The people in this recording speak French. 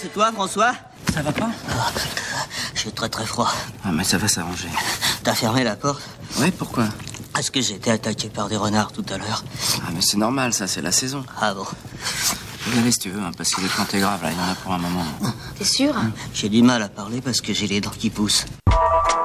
c'est toi, François? Ça va pas? J'ai très très froid. Ah, mais ça va s'arranger. T'as fermé la porte? Oui, pourquoi? Parce que j'ai été attaqué par des renards tout à l'heure. Ah, mais c'est normal, ça, c'est la saison. Ah bon? Vous y aller si tu veux, hein, parce que les plantes est grave, là, il y en a pour un moment. T'es sûr? J'ai du mal à parler parce que j'ai les dents qui poussent.